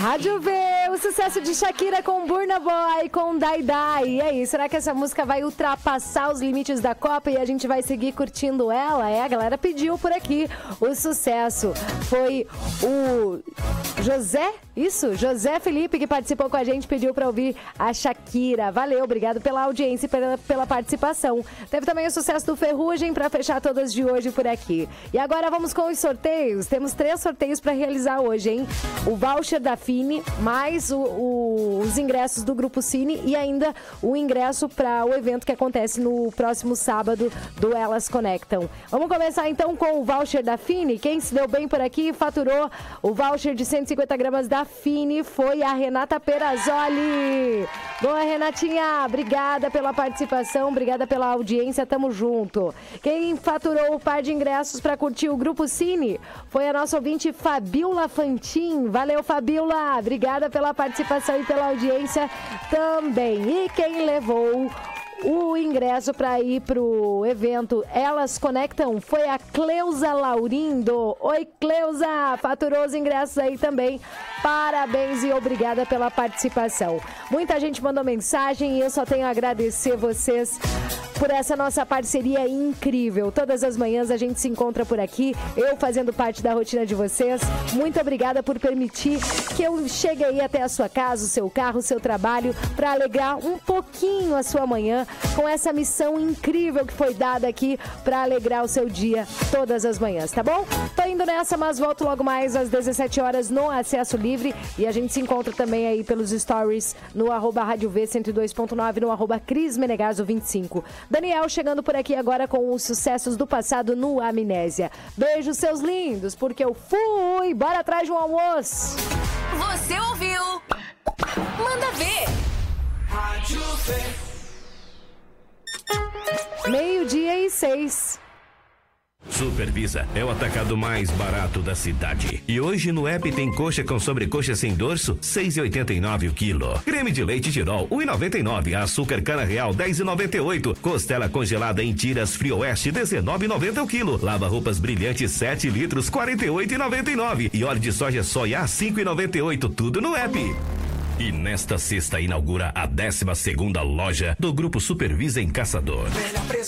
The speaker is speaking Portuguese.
Rádio V, o sucesso de Shakira com Burna Boy, com Dai Dai. E aí, será que essa música vai ultrapassar os limites da Copa e a gente vai seguir curtindo ela? A galera pediu por aqui. O sucesso foi o José Felipe, que participou com a gente, pediu pra ouvir a Shakira. Valeu, obrigado pela audiência e pela participação. Teve também o sucesso do Ferrugem pra fechar todas de hoje por aqui. E agora vamos com os sorteios. Temos 3 sorteios pra realizar hoje, hein? O voucher da Fini, mais os ingressos do Grupo Cine e ainda o ingresso para o evento que acontece no próximo sábado do Elas Conectam. Vamos começar então com o voucher da Fini. Quem se deu bem por aqui faturou o voucher de 150 gramas da Fini foi a Renata Perazzoli. Boa, Renatinha, obrigada pela participação, obrigada pela audiência, tamo junto. Quem faturou o par de ingressos para curtir o Grupo Cine foi a nossa ouvinte Fabiola Fantin. Valeu, Fabiola, obrigada pela participação e pela audiência também. E quem levou o ingresso para ir pro evento Elas Conectam foi a Cleusa Laurindo. Oi, Cleusa, faturou os ingressos aí também. Parabéns e obrigada pela participação. Muita gente mandou mensagem e eu só tenho a agradecer vocês por essa nossa parceria incrível. Todas as manhãs a gente se encontra por aqui, eu fazendo parte da rotina de vocês. Muito obrigada por permitir que eu chegue aí até a sua casa, o seu carro, o seu trabalho, para alegrar um pouquinho a sua manhã com essa missão incrível que foi dada aqui para alegrar o seu dia todas as manhãs, tá bom? Tô indo nessa, mas volto logo mais às 17 horas no Acesso Livre e a gente se encontra também aí pelos stories no @Rádio V 102.9, no @Cris Menegaso 25. Daniel chegando por aqui agora com os sucessos do passado no Amnésia. Beijos, seus lindos, porque eu fui! Bora atrás de um almoço! Você ouviu? Manda ver! Rádio V. 12:06. Supervisa é o atacado mais barato da cidade. E hoje no app tem coxa com sobrecoxa sem dorso, 6,89 o quilo. Creme de leite Tirol, 1,99. Açúcar cana real, 10,98. Costela congelada em tiras Frio Oeste, 19,90 o quilo. Lava roupas brilhantes, 7 litros, 48,99. E óleo de soja Soia, 5,98. Tudo no app. E nesta sexta inaugura a 12ª loja do Grupo Supervisa em Caçador.